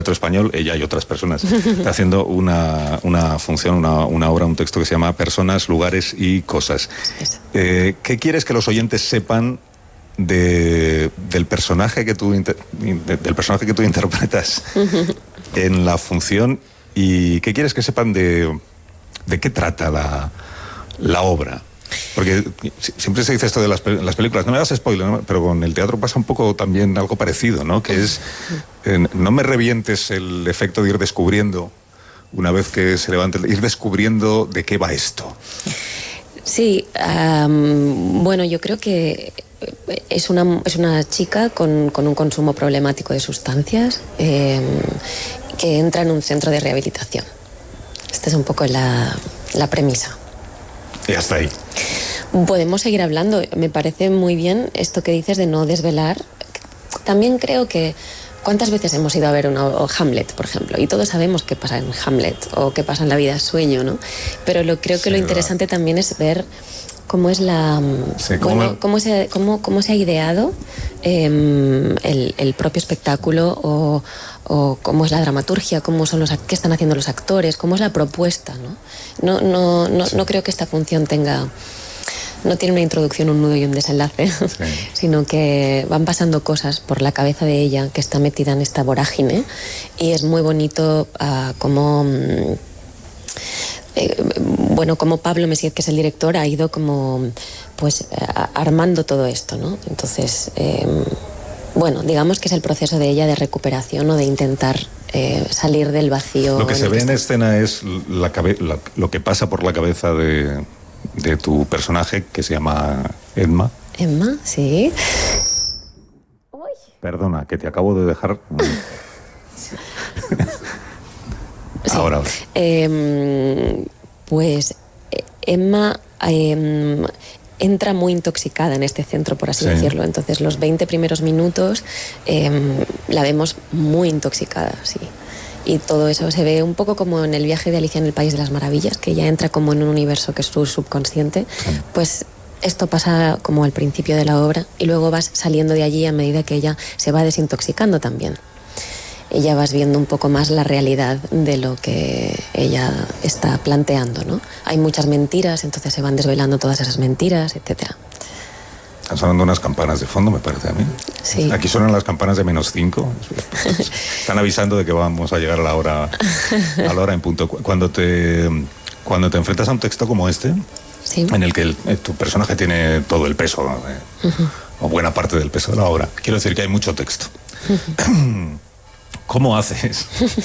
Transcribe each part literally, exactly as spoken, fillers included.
Teatro Español, ella y otras personas, está haciendo una, una función, una, una obra, un texto que se llama Personas, Lugares y Cosas. Eh, ¿Qué quieres que los oyentes sepan de, del personaje que tú inter, de, del personaje que tú interpretas en la función, y qué quieres que sepan de, de qué trata la, la obra? Porque siempre se dice esto de las, las películas, no me hagas spoiler, ¿no? Pero con el teatro pasa un poco también algo parecido, ¿no? Que es, eh, no me revientes el efecto de ir descubriendo, una vez que se levante, ir descubriendo de qué va esto. Sí, um, bueno, yo creo que es una, es una chica con, con un consumo problemático de sustancias eh, que entra en un centro de rehabilitación. Esta es un poco la, la premisa. Y hasta ahí. Podemos seguir hablando. Me parece muy bien esto que dices de no desvelar. También creo que ¿cuántas veces hemos ido a ver una, o Hamlet, por ejemplo? Y todos sabemos qué pasa en Hamlet o qué pasa en La vida es sueño, ¿no? Pero lo, creo que sí, lo interesante ¿verdad? También es ver cómo es la sí, ¿cómo? Bueno, cómo se, cómo, cómo se ha ideado eh, el, el propio espectáculo, o, o cómo es la dramaturgia, cómo son los, qué están haciendo los actores, cómo es la propuesta, ¿no? No, no, no, sí. no creo que esta función tenga... No tiene una introducción, un nudo y un desenlace, sí. sino que van pasando cosas por la cabeza de ella, que está metida en esta vorágine, y es muy bonito uh, como... Um, eh, bueno, como Pablo Messiet, que es el director, ha ido como pues uh, armando todo esto, ¿no? Entonces, eh, bueno, digamos que es el proceso de ella de recuperación o de intentar eh, salir del vacío. Lo que se ve que en escena es la cabe- la, lo que pasa por la cabeza de... de tu personaje, que se llama Emma. Emma, sí. Uy. Perdona, que te acabo de dejar... Sí. Ahora, ahora. Eh, pues Emma eh, entra muy intoxicada en este centro, por así sí. decirlo. Entonces los veinte primeros minutos eh, la vemos muy intoxicada, sí. Y todo eso se ve un poco como en el viaje de Alicia en el País de las Maravillas, que ella entra como en un universo que es su subconsciente. Sí. Pues esto pasa como al principio de la obra, y luego vas saliendo de allí a medida que ella se va desintoxicando también. Y ya vas viendo un poco más la realidad de lo que ella está planteando, ¿no? Hay muchas mentiras, entonces se van desvelando todas esas mentiras, etcétera. Están sonando unas campanas de fondo, me parece a mí. Sí. Aquí suenan las campanas de menos cinco. Están avisando de que vamos a llegar a la hora, a la hora en punto. Cuando te, cuando te enfrentas a un texto como este, sí. en el que el, tu personaje tiene todo el peso, eh, uh-huh. o buena parte del peso de la obra, quiero decir que hay mucho texto. Uh-huh. ¿Cómo haces?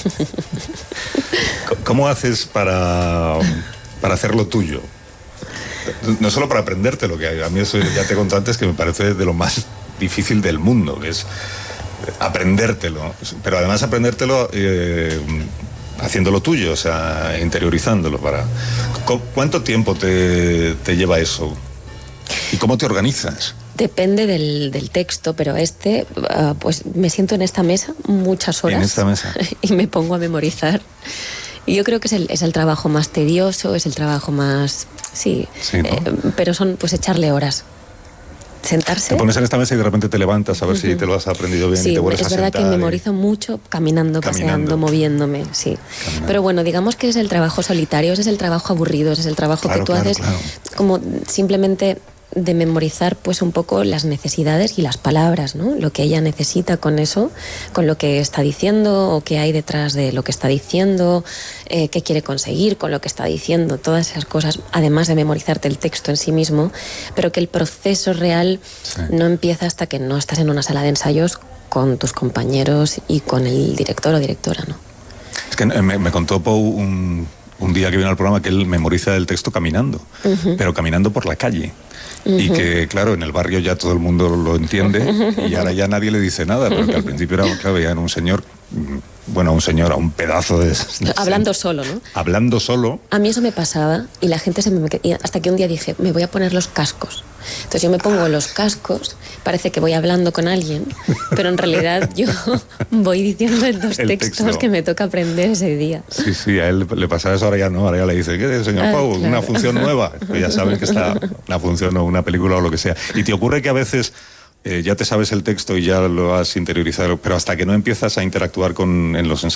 ¿Cómo haces para, para hacerlo tuyo? No solo para aprendértelo, que a mí eso ya te conté antes, que me parece de lo más difícil del mundo, que es aprendértelo, pero además aprendértelo eh, haciéndolo tuyo, o sea, interiorizándolo. Para... ¿Cuánto tiempo te, te lleva eso? ¿Y cómo te organizas? Depende del, del texto, pero este, uh, pues me siento en esta mesa muchas horas. ¿En esta mesa? Y me pongo a memorizar. Y yo creo que es el, es el trabajo más tedioso, es el trabajo más... Sí, sí, ¿no? eh, pero son pues echarle horas. Sentarse. Te pones en esta mesa y de repente te levantas a ver uh-huh. si te lo has aprendido bien, sí, y te vuelves a sentar. Sí, es verdad que memorizo y... mucho caminando, caminando, paseando, moviéndome, sí. Caminando. Pero bueno, digamos que es el trabajo solitario, ese es el trabajo aburrido, ese es el trabajo claro, que tú claro, haces claro. como simplemente... de memorizar pues un poco las necesidades y las palabras, ¿no? Lo que ella necesita con eso, con lo que está diciendo, o qué hay detrás de lo que está diciendo, eh, qué quiere conseguir con lo que está diciendo, todas esas cosas, además de memorizarte el texto en sí mismo, pero que el proceso real sí. no empieza hasta que no estás en una sala de ensayos con tus compañeros y con el director o directora, ¿no? Es que me, me contó Pau un, un día que vino al programa que él memoriza el texto caminando, uh-huh. pero caminando por la calle. Uh-huh. Y que, claro, en el barrio ya todo el mundo lo entiende uh-huh. y ahora ya nadie le dice nada, pero que al principio era, claro, ya era un señor, bueno, un señor, a un pedazo de... de hablando solo, ¿no? Hablando solo. A mí eso me pasaba y la gente se me... Hasta que un día dije, me voy a poner los cascos. Entonces yo me pongo los cascos, parece que voy hablando con alguien, pero en realidad yo voy diciendo los textos texto. que me toca aprender ese día. Sí, sí, a él le pasaba eso, ahora ya no, ahora ya le dice, ¿qué, señor ah, Pau? Claro. Una función nueva. Pues ya saben que está una función o una película o lo que sea. Y te ocurre que a veces eh, ya te sabes el texto y ya lo has interiorizado, pero hasta que no empiezas a interactuar con en los